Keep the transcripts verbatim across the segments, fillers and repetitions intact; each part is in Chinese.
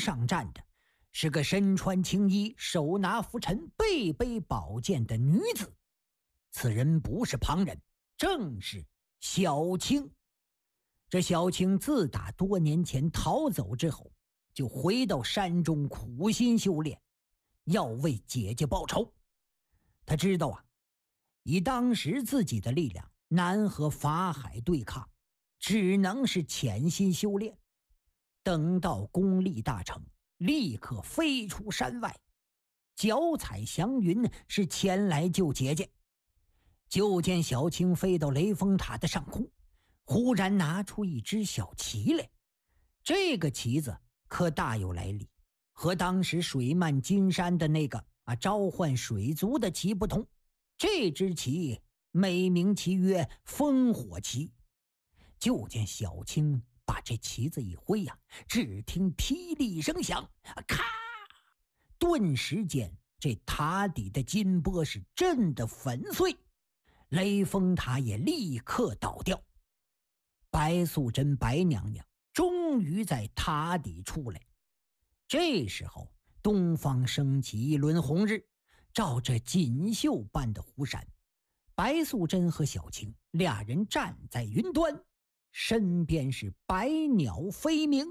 上站的是个身穿青衣、手拿拂尘、背背宝剑的女子。此人不是旁人，正是小青。这小青自打多年前逃走之后，就回到山中苦心修炼，要为姐姐报仇。他知道啊，以当时自己的力量难和法海对抗，只能是潜心修炼。等到功力大成，立刻飞出山外，脚踩祥云，是前来救姐姐。就见小青飞到雷峰塔的上空，忽然拿出一只小旗来。这个旗子可大有来历，和当时水漫金山的那个啊召唤水族的旗不同。这只旗美名其曰烽火旗。就见小青把这旗子一挥呀、啊，只听霹雳声响，咔！顿时间，这塔底的金波是震得粉碎，雷峰塔也立刻倒掉。白素贞白娘娘终于在塔底出来。这时候，东方升起一轮红日，照着锦绣般的湖山。白素贞和小青俩人站在云端，身边是百鸟飞鸣。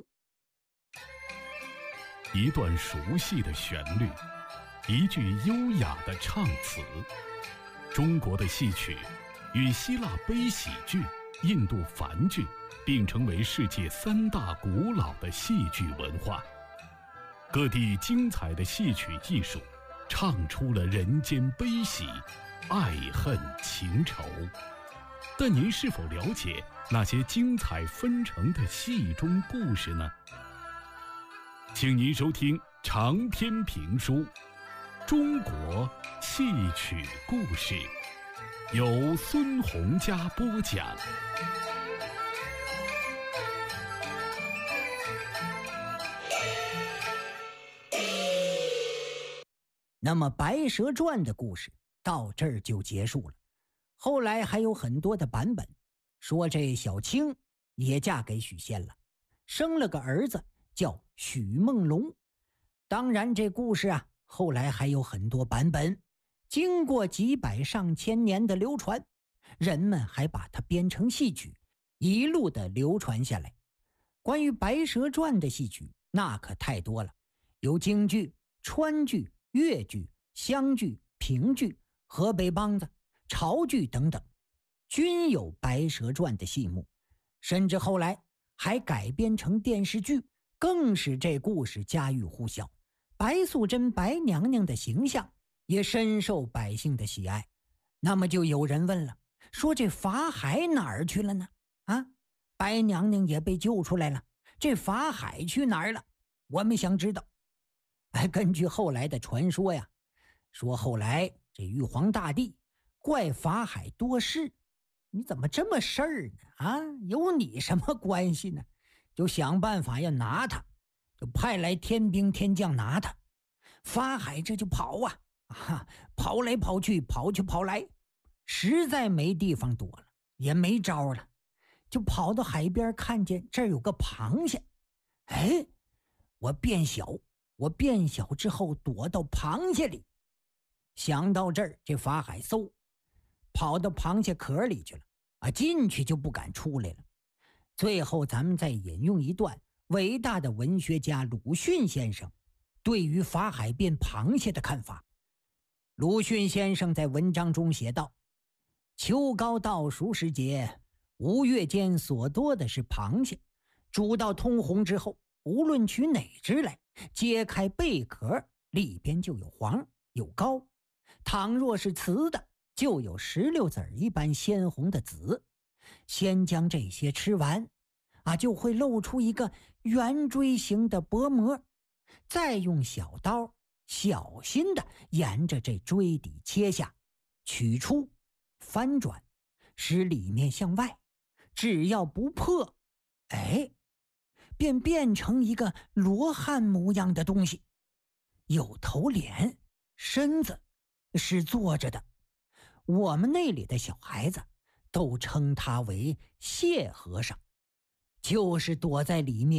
一段熟悉的旋律，一句优雅的唱词。中国的戏曲与希腊悲喜剧、印度梵剧并成为世界三大古老的戏剧文化。各地精彩的戏曲艺术唱出了人间悲喜、爱恨情仇。但您是否了解那些精彩纷呈的戏中故事呢？请您收听长篇评书《中国戏曲故事》，由孙洪嘉播讲。 那么《白蛇传》的故事到这儿就结束了。后来还有很多的版本，说这小青也嫁给许仙了，生了个儿子叫许梦龙。当然这故事啊，后来还有很多版本，经过几百上千年的流传，人们还把它编成戏曲，一路的流传下来。关于《白蛇传》的戏曲那可太多了，有京剧、川剧、越剧、湘剧、评剧、河北梆子、潮剧等等，均有《白蛇传》的戏目，甚至后来还改编成电视剧，更使这故事家喻户晓。白素贞白娘娘的形象也深受百姓的喜爱。那么就有人问了，说这法海哪儿去了呢？啊，白娘娘也被救出来了，这法海去哪儿了？我们想知道。哎，根据后来的传说呀，说后来这玉皇大帝怪法海多事，你怎么这么事儿呢？啊，有你什么关系呢？就想办法要拿他，就派来天兵天将拿他。法海这就跑啊，啊，跑来跑去，跑去跑来，实在没地方躲了，也没招了，就跑到海边，看见这儿有个螃蟹。哎，我变小，我变小之后躲到螃蟹里。想到这儿，这法海嗖跑到螃蟹壳里去了啊，进去就不敢出来了。最后咱们再引用一段伟大的文学家鲁迅先生对于法海变螃蟹的看法。鲁迅先生在文章中写道：秋高稻熟时节，五月间所多的是螃蟹，煮到通红之后，无论取哪只来，揭开贝壳，里边就有黄有膏，倘若是雌的，就有石榴籽一般鲜红的籽。先将这些吃完啊，就会露出一个圆锥形的薄膜，再用小刀小心的沿着这锥底切下，取出翻转，使里面向外，只要不破，哎，便变成一个罗汉模样的东西，有头脸，身子是坐着的。我们那里的小孩子都称他为蟹和尚，就是躲在里面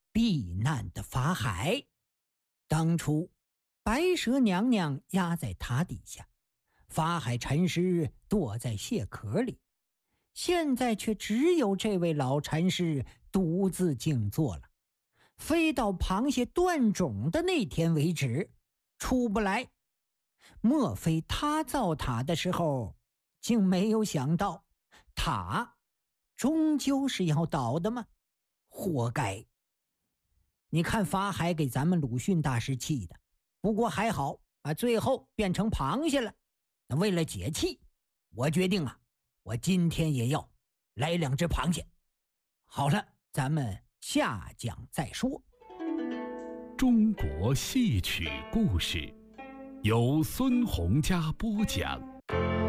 避难的法海。当初白蛇娘娘压在塔底下，法海禅师躲在蟹壳里，现在却只有这位老禅师独自静坐了，非到螃蟹断种的那天为止出不来。莫非他造塔的时候竟没有想到塔终究是要倒的吗？活该！你看法海给咱们鲁迅大师气的，不过还好啊，最后变成螃蟹了。那为了解气，我决定啊，我今天也要来两只螃蟹。好了，咱们下讲再说。 中国戏曲故事由孙洪嘉播讲。